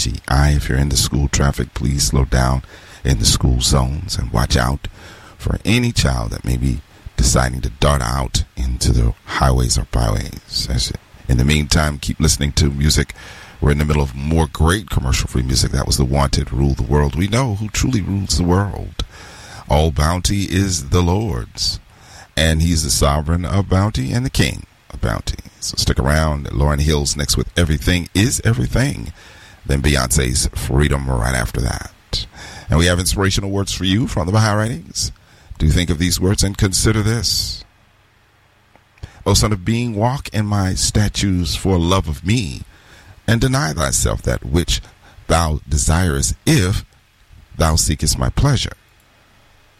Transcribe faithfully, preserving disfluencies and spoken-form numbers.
G I. If you're in the school traffic, please slow down in the school zones and watch out for any child that may be deciding to dart out into the highways or byways. That's it. In the meantime, keep listening to music. We're in the middle of more great commercial-free music. That was The Wanted, Rule the World. We know who truly rules the world. All bounty is the Lord's, and he's the sovereign of bounty and the king of bounty. So stick around. Lauryn Hill's next with Everything is Everything. Then Beyonce's Freedom right after that. And we have inspirational words for you from the Baha'i Writings. Do think of these words and consider this. O son of being, walk in my statutes for love of me, and deny thyself that which thou desirest if thou seekest my pleasure.